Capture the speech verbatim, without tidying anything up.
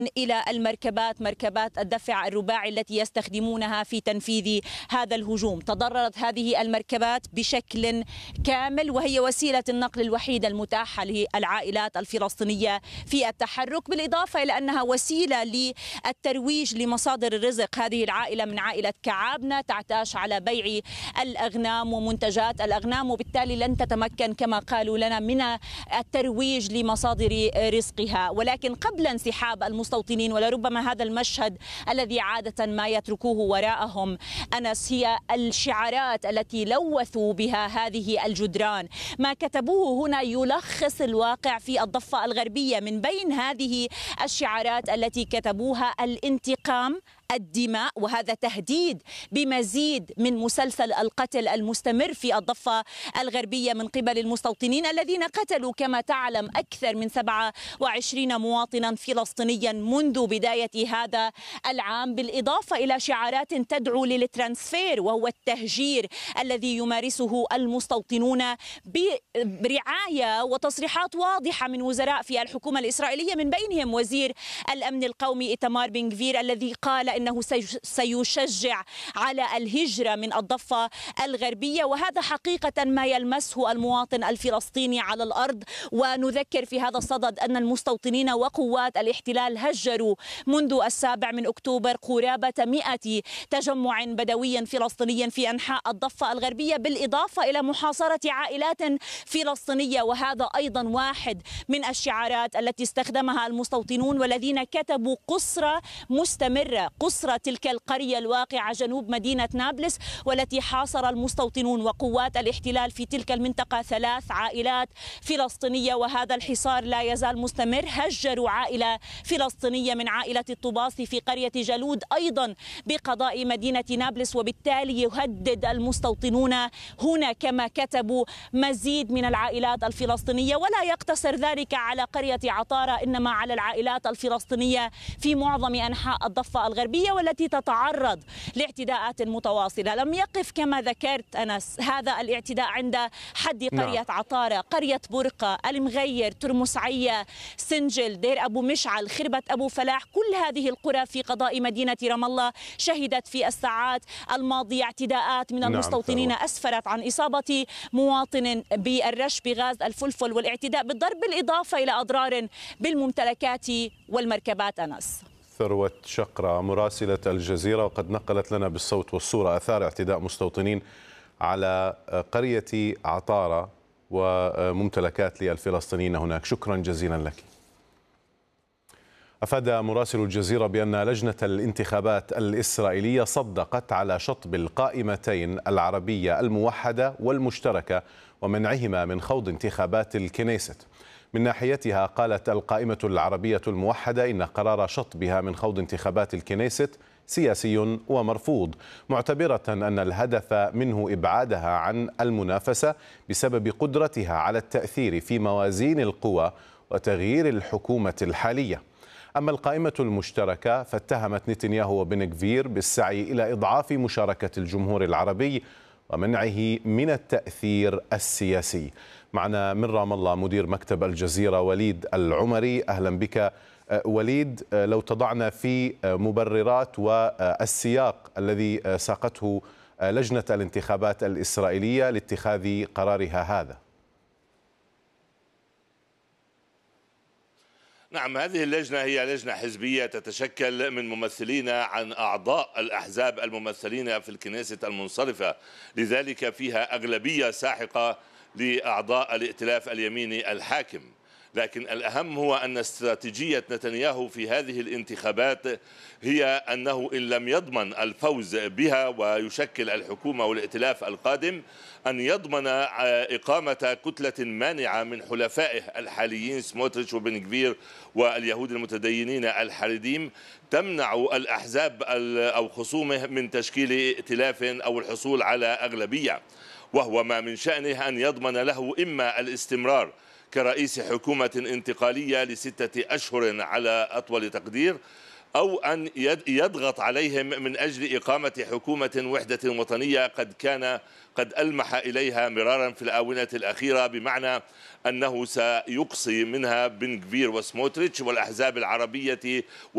إلى المركبات، مركبات الدفع الرباعي التي يستخدمونها في تنفيذ هذا الهجوم. تضررت هذه المركبات بشكل كامل، وهي وسيلة النقل الوحيدة المتاحة للعائلات الفلسطينية في التحرك، بالإضافة إلى أنها وسيلة للترويج لمصادر الرزق. هذه العائلة من عائلة كعابنة تعتاش على بيع الأغنام ومنتجات الأغنام، وبالتالي لن تتمكن كما قالوا لنا من الترويج لمصادر رزقها. ولكن قبل انسحاب المستوطنين، ولربما هذا المشهد الذي عادة ما يتركوه وراءهم أنس، هي الشعارات التي لوثوا بها هذه الجدران. ما كتبوه هنا يلخص الواقع في الضفة الغربية. من بين هذه الشعارات التي كتبوها: الانتقام، الدماء، وهذا تهديد بمزيد من مسلسل القتل المستمر في الضفة الغربية من قبل المستوطنين الذين قتلوا كما تعلم أكثر من سبعة وعشرين مواطنا فلسطينيا منذ بداية هذا العام، بالإضافة إلى شعارات تدعو للترانسفير، وهو التهجير الذي يمارسه المستوطنون برعاية وتصريحات واضحة من وزراء في الحكومة الإسرائيلية، من بينهم وزير الأمن القومي إيتمار بن غفير الذي قال إنه سيشجع على الهجرة من الضفة الغربية. وهذا حقيقة ما يلمسه المواطن الفلسطيني على الأرض. ونذكر في هذا الصدد أن المستوطنين وقوات الاحتلال هجروا منذ السابع من أكتوبر قرابة مئة تجمع بدوي فلسطيني في أنحاء الضفة الغربية، بالإضافة إلى محاصرة عائلات فلسطينية. وهذا أيضا واحد من الشعارات التي استخدمها المستوطنون، والذين كتبوا قسرة مستمرة، قسرة تلك القرية الواقعة جنوب مدينة نابلس، والتي حاصر المستوطنون وقوات الاحتلال في تلك المنطقة ثلاث عائلات فلسطينية، وهذا الحصار لا يزال مستمر. هجروا عائلة فلسطينية من عائلة الطباصي في قرية جالود أيضا بقضاء مدينة نابلس، وبالتالي يهدد المستوطنون هنا كما كتبوا مزيد من العائلات الفلسطينية. ولا يقتصر ذلك على قرية عطارة، إنما على العائلات الفلسطينية في معظم أنحاء الضفة الغربية، والتي تتعرض لاعتداءات متواصلة. لم يقف كما ذكرت أنس هذا الاعتداء عند حد قرية نعم. عطارة، قرية برقة، المغير، ترمسعية، سنجل، دير أبو مشعل، خربة أبو فلاح، كل هذه القرى في قضاء مدينة رام الله شهدت في الساعات الماضية اعتداءات من المستوطنين نعم. أسفرت عن إصابة مواطن بالرش بغاز الفلفل والاعتداء بالضرب، بالإضافة إلى أضرار بالممتلكات والمركبات. أنس ثروة شقرة مراسلة الجزيرة، وقد نقلت لنا بالصوت والصورة آثار اعتداء مستوطنين على قرية عطارة وممتلكات للفلسطينيين هناك. شكرا جزيلا لك. أفاد مراسل الجزيرة بأن لجنة الانتخابات الإسرائيلية صدقت على شطب القائمتين العربية الموحدة والمشتركة ومنعهما من خوض انتخابات الكنيست. من ناحيتها قالت القائمة العربية الموحدة إن قرار شطبها من خوض انتخابات الكنيست سياسي ومرفوض، معتبرة أن الهدف منه إبعادها عن المنافسة بسبب قدرتها على التأثير في موازين القوى وتغيير الحكومة الحالية. أما القائمة المشتركة فاتهمت نتنياهو وبن غفير بالسعي إلى إضعاف مشاركة الجمهور العربي ومنعه من التأثير السياسي. معنا من رام الله مدير مكتب الجزيرة وليد العمري. أهلا بك وليد. لو تضعنا في مبررات والسياق الذي ساقته لجنة الانتخابات الإسرائيلية لاتخاذ قرارها هذا. نعم، هذه اللجنة هي لجنة حزبية تتشكل من ممثلين عن أعضاء الأحزاب الممثلين في الكنيسة المنصرفة، لذلك فيها أغلبية ساحقة لأعضاء الائتلاف اليميني الحاكم. لكن الأهم هو أن استراتيجية نتنياهو في هذه الانتخابات هي أنه إن لم يضمن الفوز بها ويشكل الحكومة والائتلاف القادم، أن يضمن إقامة كتلة مانعة من حلفائه الحاليين سموتريتش وبن غفير واليهود المتدينين الحريديم تمنع الأحزاب أو خصومه من تشكيل ائتلاف أو الحصول على أغلبية، وهو ما من شأنه أن يضمن له إما الاستمرار كرئيس حكومة انتقالية لستة أشهر على أطول تقدير، أو أن يضغط عليهم من أجل إقامة حكومة وحدة وطنية قد كان قد ألمح إليها مرارا في الآونة الأخيرة، بمعنى أنه سيقصي منها بن غفير وسموتريتش والأحزاب العربية